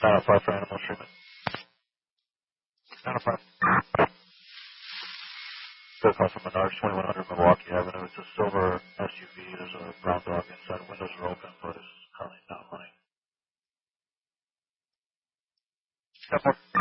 905 for animal treatment. 905. Go call from Menards, 2100 Milwaukee Avenue. It's a silver SUV. There's a brown dog inside. Windows are open, but it's currently not running.